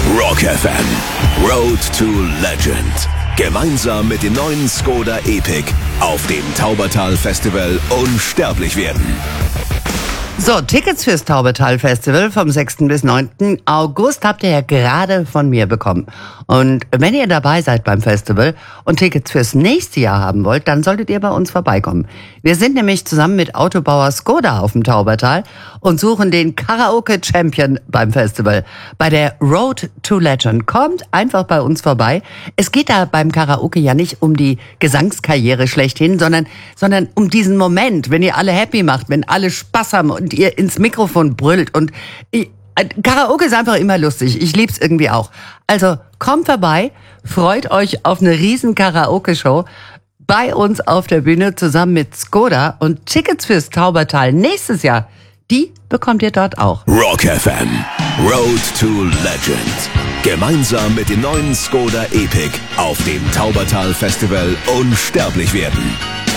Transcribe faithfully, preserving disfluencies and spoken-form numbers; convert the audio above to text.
Rock F M, Road to Legend. Gemeinsam mit dem neuen Skoda Epic auf dem Taubertal Festival unsterblich werden. So, Tickets fürs Taubertal Festival vom sechsten bis neunten August habt ihr ja gerade von mir bekommen. Und wenn ihr dabei seid beim Festival und Tickets fürs nächste Jahr haben wollt, dann solltet ihr bei uns vorbeikommen. Wir sind nämlich zusammen mit Autobauer Skoda auf dem Taubertal und suchen den Karaoke-Champion beim Festival. Bei der Road to Legend. Kommt einfach bei uns vorbei. Es geht da beim Karaoke ja nicht um die Gesangskarriere schlechthin, sondern, sondern um diesen Moment, wenn ihr alle happy macht, wenn alle Spaß haben und ihr ins Mikrofon brüllt. Und ich, Karaoke ist einfach immer lustig. Ich lieb's irgendwie auch. Also kommt vorbei, freut euch auf eine riesen Karaoke-Show bei uns auf der Bühne zusammen mit Skoda, und Tickets fürs Taubertal nächstes Jahr, die bekommt ihr dort auch. Rock F M, Road to Legend. Gemeinsam mit dem neuen Skoda Epic auf dem Taubertal Festival unsterblich werden.